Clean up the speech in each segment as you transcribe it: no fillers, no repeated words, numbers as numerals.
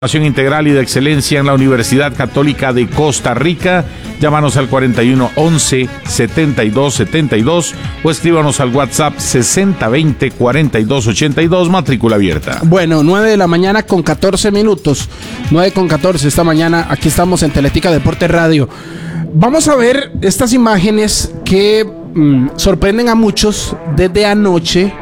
Formación integral y de excelencia en la Universidad Católica de Costa Rica. Llámanos al 4111-7272 o escríbanos al WhatsApp 6020-4282, matrícula abierta. Bueno, 9 de la mañana con 14 minutos. 9 con 14 esta mañana. Aquí estamos en Teletica Deporte Radio. Vamos a ver estas imágenes que sorprenden a muchos desde anoche.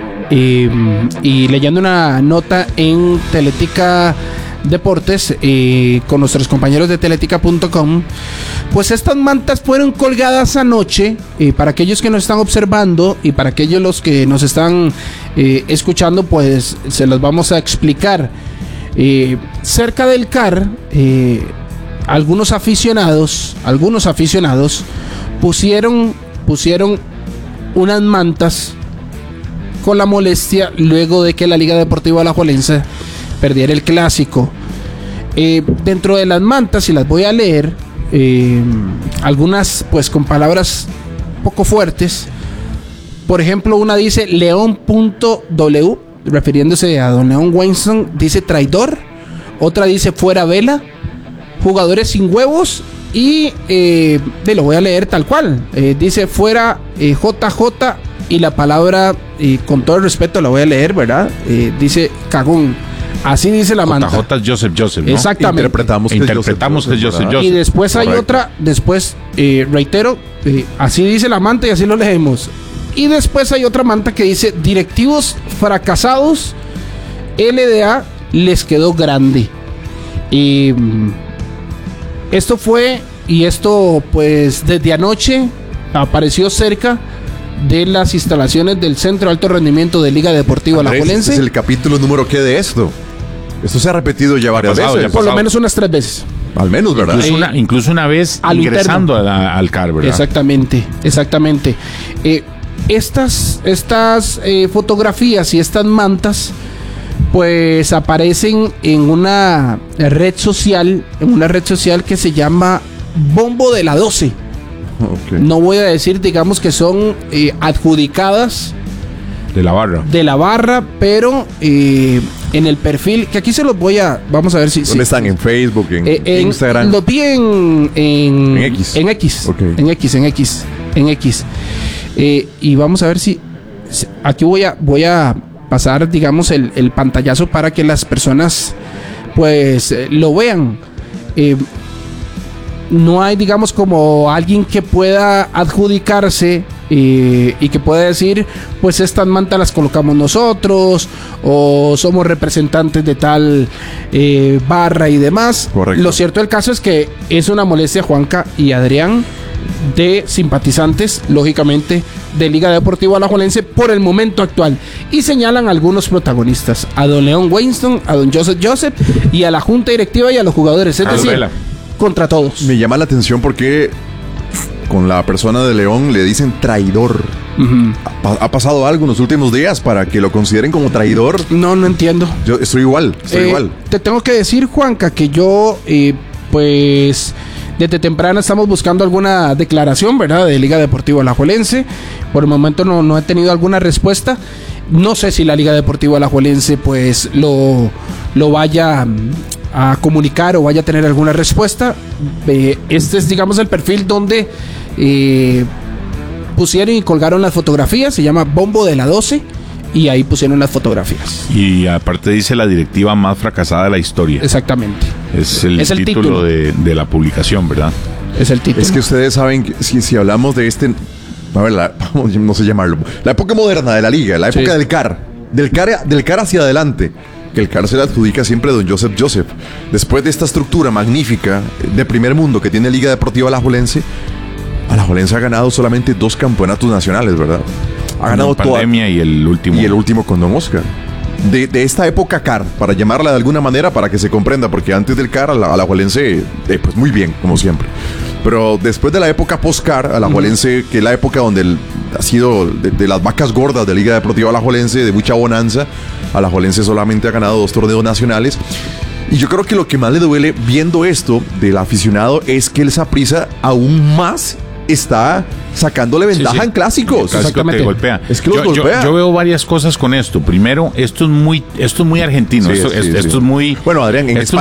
Y leyendo una nota en Teletica Deportes con nuestros compañeros de teletica.com, pues estas mantas fueron colgadas anoche. Para aquellos que nos están observando y para aquellos los que nos están escuchando, pues se los vamos a explicar. Cerca del CAR, algunos aficionados pusieron unas mantas con la molestia luego de que la Liga Deportiva Alajuelense perdiera el clásico. Dentro de las mantas, y las voy a leer, algunas pues con palabras poco fuertes. Por ejemplo, una dice León.w, refiriéndose a don León Weinstein, dice traidor. Otra dice fuera vela, jugadores sin huevos. Y lo voy a leer tal cual, dice fuera JJ. Y la palabra, con todo el respeto la voy a leer, ¿verdad? Dice cagón. Así dice la manta. JJ es Joseph, ¿no? Exactamente. Interpretamos que es Joseph. Y después hay otra, reitero, así dice la manta y así lo leemos. Y después hay otra manta que dice directivos fracasados, LDA les quedó grande. Y esto pues desde anoche apareció cerca de las instalaciones del Centro de Alto Rendimiento de Liga Deportiva Alajuelense. Este es el capítulo número ¿qué de esto? Esto se ha repetido ya varias veces. Por lo menos unas 3 veces. Al menos, ¿verdad? Incluso una vez ingresando al CAR, ¿verdad? Exactamente. Estas fotografías y estas mantas pues aparecen en una red social que se llama Bombo de la 12. Okay. No voy a decir, digamos, que son adjudicadas de la barra, pero en el perfil, que aquí se los vamos a ver si... ¿Dónde están? ¿En Facebook? ¿En Instagram? Los vi en X. En X. Okay. En X. Y vamos a ver si aquí voy a pasar, digamos, el pantallazo para que las personas pues lo vean. No hay, digamos, como alguien que pueda adjudicarse y que pueda decir, pues estas mantas las colocamos nosotros o somos representantes de tal barra y demás. Correcto. Lo cierto del caso es que es una molestia, Juanca y Adrián, de simpatizantes, lógicamente, de Liga Deportiva Alajuelense por el momento actual. Y señalan a algunos protagonistas, a don León Weinstein, a don Joseph y a la junta directiva y a los jugadores. Es decir, contra todos. Me llama la atención porque con la persona de León le dicen traidor. Uh-huh. ¿Ha pasado algo en los últimos días para que lo consideren como traidor? No entiendo. Yo estoy igual. Te tengo que decir, Juanca, que yo pues desde temprano estamos buscando alguna declaración, ¿verdad?, de Liga Deportiva Alajuelense. Por el momento no he tenido alguna respuesta. No sé si la Liga Deportiva Alajuelense pues lo vaya a comunicar o vaya a tener alguna respuesta. Este es, digamos, el perfil donde pusieron y colgaron las fotografías. Se llama Bombo de la 12 y ahí pusieron las fotografías. Y aparte dice la directiva más fracasada de la historia. Exactamente. Es el título de la publicación, ¿verdad? Es el título. Es que ustedes saben que si hablamos de a ver, no sé llamarlo, la época moderna de la liga, la época del CAR hacia adelante, que el CAR se le adjudica siempre a don Joseph. Después de esta estructura magnífica de primer mundo que tiene Liga Deportiva Alajuelense ha ganado solamente 2 campeonatos nacionales, ¿verdad? Ha ganado toda pandemia y el último con don Oscar. De esta época CAR, para llamarla de alguna manera, para que se comprenda, porque antes del CAR Alajuelense, pues muy bien, como siempre. Pero después de la época post-CAR, Alajuelense, que es la época donde ha sido de las vacas gordas de Liga Deportiva Alajuelense, de mucha bonanza, Alajuelense solamente ha ganado 2 torneos nacionales. Y yo creo que lo que más le duele viendo esto del aficionado es que el Saprissa aún más está sacándole ventaja en clásicos. Exactamente. Te golpea. Es que los golpea. Yo veo varias cosas con esto. Primero, esto es muy argentino. Esto es muy. Bueno, Adrián, en España